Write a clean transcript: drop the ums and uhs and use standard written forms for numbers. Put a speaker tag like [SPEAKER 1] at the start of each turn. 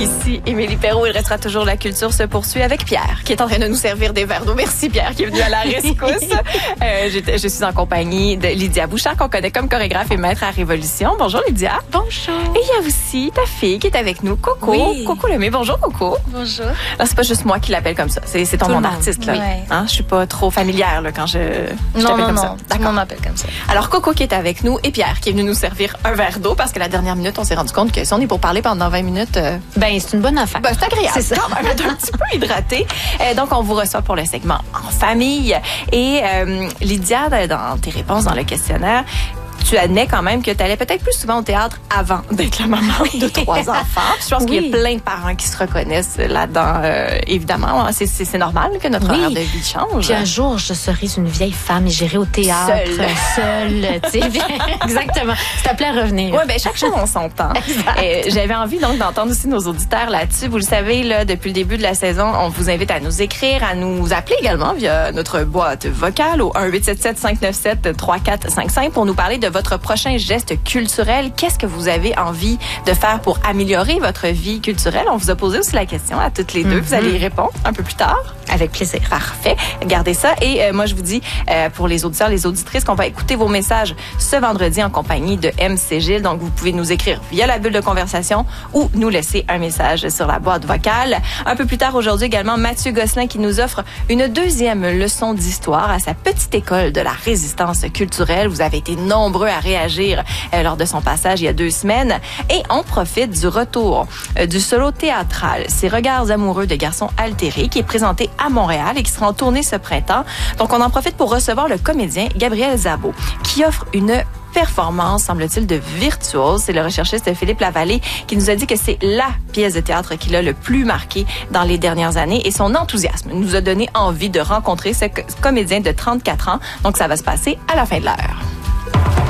[SPEAKER 1] Ici, Émilie Perrault, il restera toujours La Culture se poursuit avec Pierre, qui est en train de nous servir des verres d'eau. Merci Pierre, qui est venu à la rescousse. Je suis en compagnie de Lydia Bouchard, qu'on connaît comme chorégraphe et maître à Révolution. Bonjour Lydia.
[SPEAKER 2] Bonjour.
[SPEAKER 1] Et il y a aussi ta fille qui est avec nous, Coco.
[SPEAKER 2] Oui.
[SPEAKER 1] Coco Lemay. Bonjour Coco.
[SPEAKER 2] Bonjour.
[SPEAKER 1] Alors, c'est pas juste moi qui l'appelle comme ça. C'est ton nom d'artiste, là.
[SPEAKER 2] Oui.
[SPEAKER 1] Hein? Je suis pas trop familière, là, quand je
[SPEAKER 2] Non,
[SPEAKER 1] t'appelle
[SPEAKER 2] non,
[SPEAKER 1] comme
[SPEAKER 2] non.
[SPEAKER 1] ça.
[SPEAKER 2] Tout le monde m'appelle comme ça.
[SPEAKER 1] Alors, Coco qui est avec nous et Pierre qui est venu nous servir un verre d'eau parce que la dernière minute, on s'est rendu compte que si on est pour parler pendant 20 minutes,
[SPEAKER 2] Ben, c'est une bonne affaire.
[SPEAKER 1] ben, c'est agréable.
[SPEAKER 2] C'est ça.
[SPEAKER 1] Quand même, être un petit peu hydraté. Donc, on vous reçoit pour le segment en famille. Et Lydia, dans tes réponses dans le questionnaire, tu admets quand même que tu allais peut-être plus souvent au théâtre avant d'être la maman de 3 enfants. Puis je pense qu'il y a plein de parents qui se reconnaissent là-dedans. Évidemment, c'est normal que notre horaire de vie change.
[SPEAKER 2] Puis un jour, je serai une vieille femme et j'irai au théâtre seule. Tu sais, exactement. C'est appelé à revenir.
[SPEAKER 1] Oui, ben chaque chose en son temps. J'avais envie donc d'entendre aussi nos auditeurs là-dessus. Vous le savez, là, depuis le début de la saison, on vous invite à nous écrire, à nous appeler également via notre boîte vocale au 1-877-597-3455 pour nous parler de votre prochain geste culturel. Qu'est-ce que vous avez envie de faire pour améliorer votre vie culturelle? On vous a posé aussi la question à toutes les deux. Vous allez y répondre un peu plus tard.
[SPEAKER 2] Avec plaisir.
[SPEAKER 1] Parfait. Gardez ça. Et moi, je vous dis, pour les auditeurs, les auditrices, qu'on va écouter vos messages ce vendredi en compagnie de MC Gilles. Donc, vous pouvez nous écrire via la bulle de conversation ou nous laisser un message sur la boîte vocale. Un peu plus tard aujourd'hui également, Mathieu Gosselin qui nous offre une deuxième leçon d'histoire à sa petite école de la résistance culturelle. Vous avez été nombreux à réagir lors de son passage il y a 2 semaines. Et on profite du retour du solo théâtral Ces regards amoureux de garçons altérés qui est présenté à Montréal et qui sera en tournée ce printemps. Donc, on en profite pour recevoir le comédien Gabriel Zabo qui offre une performance, semble-t-il, de virtuose. C'est le recherchiste Philippe Lavallée qui nous a dit que c'est la pièce de théâtre qui l'a le plus marqué dans les dernières années et son enthousiasme nous a donné envie de rencontrer ce comédien de 34 ans. Donc, ça va se passer à la fin de l'heure.